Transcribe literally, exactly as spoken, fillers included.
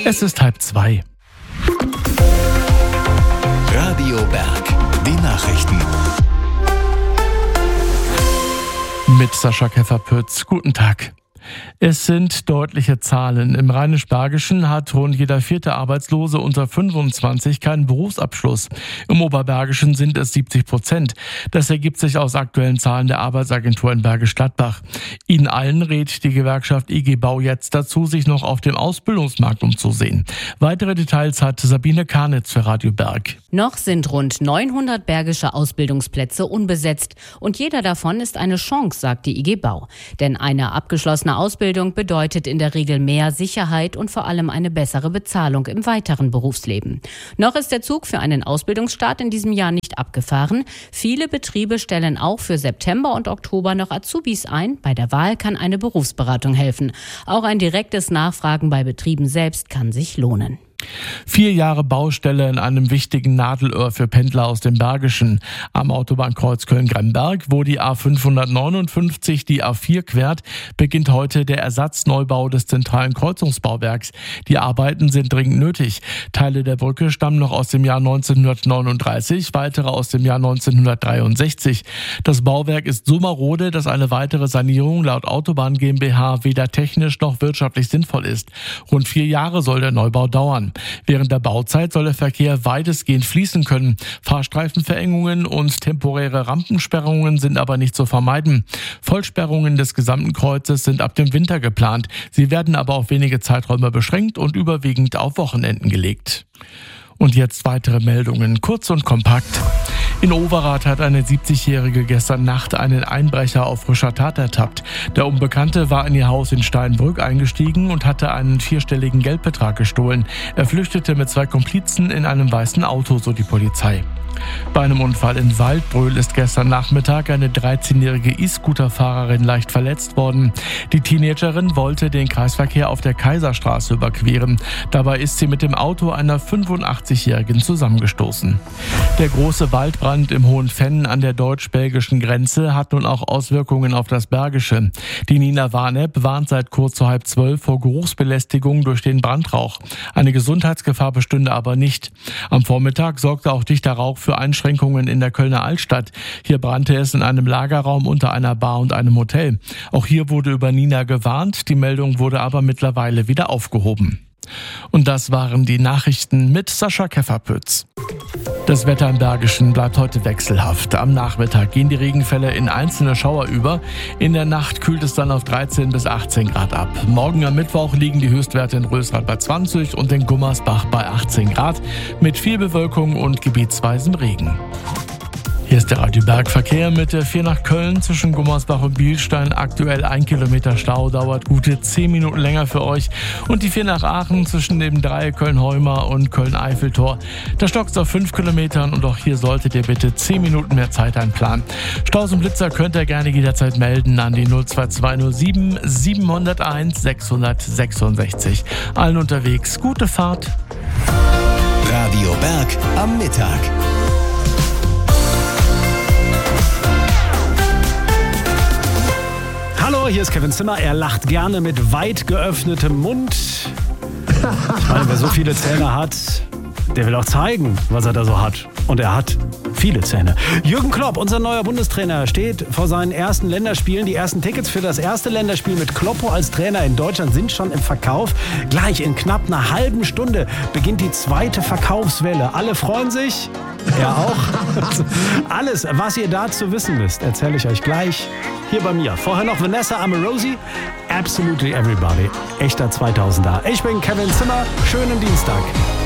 Es ist halb zwei. Radio Berg, die Nachrichten. Mit Sascha Keffer-Pütz. Guten Tag. Es sind deutliche Zahlen. Im Rheinisch-Bergischen hat rund jeder vierte Arbeitslose unter fünfundzwanzig keinen Berufsabschluss. Im Oberbergischen sind es siebzig Prozent. Das ergibt sich aus aktuellen Zahlen der Arbeitsagentur in Bergisch Gladbach. Ihnen allen rät die Gewerkschaft I G Bau jetzt dazu, sich noch auf dem Ausbildungsmarkt umzusehen. Weitere Details hat Sabine Karnitz für Radio Berg. Noch sind rund neunhundert bergische Ausbildungsplätze unbesetzt. Und jeder davon ist eine Chance, sagt die I G Bau. Denn eine abgeschlossene Ausbildung bedeutet in der Regel mehr Sicherheit und vor allem eine bessere Bezahlung im weiteren Berufsleben. Noch ist der Zug für einen Ausbildungsstart in diesem Jahr nicht abgefahren. Viele Betriebe stellen auch für September und Oktober noch Azubis ein. Bei der Wahl kann eine Berufsberatung helfen. Auch ein direktes Nachfragen bei Betrieben selbst kann sich lohnen. Vier Jahre Baustelle in einem wichtigen Nadelöhr für Pendler aus dem Bergischen. Am Autobahnkreuz Köln-Gremberg, wo die A fünfhundertneunundfünfzig die A vier quert, beginnt heute der Ersatzneubau des zentralen Kreuzungsbauwerks. Die Arbeiten sind dringend nötig. Teile der Brücke stammen noch aus dem Jahr neunzehnhundertneununddreißig, weitere aus dem Jahr neunzehnhundertdreiundsechzig. Das Bauwerk ist so marode, dass eine weitere Sanierung laut Autobahn GmbH weder technisch noch wirtschaftlich sinnvoll ist. Rund vier Jahre soll der Neubau dauern. Während der Bauzeit soll der Verkehr weitestgehend fließen können. Fahrstreifenverengungen und temporäre Rampensperrungen sind aber nicht zu vermeiden. Vollsperrungen des gesamten Kreuzes sind ab dem Winter geplant. Sie werden aber auf wenige Zeiträume beschränkt und überwiegend auf Wochenenden gelegt. Und jetzt weitere Meldungen, kurz und kompakt. In Overath hat eine siebzigjährige gestern Nacht einen Einbrecher auf frischer Tat ertappt. Der Unbekannte war in ihr Haus in Steinbrück eingestiegen und hatte einen vierstelligen Geldbetrag gestohlen. Er flüchtete mit zwei Komplizen in einem weißen Auto, so die Polizei. Bei einem Unfall in Waldbröl ist gestern Nachmittag eine dreizehnjährige E-Scooter-Fahrerin leicht verletzt worden. Die Teenagerin wollte den Kreisverkehr auf der Kaiserstraße überqueren. Dabei ist sie mit dem Auto einer fünfundachtzigjährigen zusammengestoßen. Der große Waldbrand im Hohenfenn an der deutsch-belgischen Grenze hat nun auch Auswirkungen auf das Bergische. Die Nina Warnep warnt seit kurz vor halb zwölf vor Geruchsbelästigung durch den Brandrauch. Eine Gesundheitsgefahr bestünde aber nicht. Am Vormittag sorgte auch dichter Rauch für Einschränkungen in der Kölner Altstadt. Hier brannte es in einem Lagerraum unter einer Bar und einem Hotel. Auch hier wurde über Nina gewarnt, die Meldung wurde aber mittlerweile wieder aufgehoben. Und das waren die Nachrichten mit Sascha Keffer-Pütz. Das Wetter im Bergischen bleibt heute wechselhaft. Am Nachmittag gehen die Regenfälle in einzelne Schauer über. In der Nacht kühlt es dann auf dreizehn bis achtzehn Grad ab. Morgen am Mittwoch liegen die Höchstwerte in Rösrath bei zwanzig und in Gummersbach bei achtzehn Grad mit viel Bewölkung und gebietsweisem Regen. Hier ist der Radio Berg Verkehr mit der vier nach Köln zwischen Gummersbach und Bielstein. Aktuell ein Kilometer Stau, dauert gute zehn Minuten länger für euch. Und die vier nach Aachen zwischen dem Dreieck Köln-Heuma und Köln-Eiffeltor. Da stockt es auf fünf Kilometern und auch hier solltet ihr bitte zehn Minuten mehr Zeit einplanen. Staus und Blitzer könnt ihr gerne jederzeit melden an die null zwei zwei null sieben sieben null eins sechs sechs sechs. Allen unterwegs gute Fahrt. Radio Berg am Mittag. Hallo, hier ist Kevin Zimmer. Er lacht gerne mit weit geöffnetem Mund. Ich meine, wer so viele Zähne hat, der will auch zeigen, was er da so hat. Und er hat viele Zähne. Jürgen Klopp, unser neuer Bundestrainer, steht vor seinen ersten Länderspielen. Die ersten Tickets für das erste Länderspiel mit Kloppo als Trainer in Deutschland sind schon im Verkauf. Gleich in knapp einer halben Stunde beginnt die zweite Verkaufswelle. Alle freuen sich. Er auch. Alles, was ihr dazu wissen müsst, erzähle ich euch gleich hier bei mir. Vorher noch Vanessa Amorosi, Absolutely Everybody. Echter zweitausender. Ich bin Kevin Zimmer. Schönen Dienstag.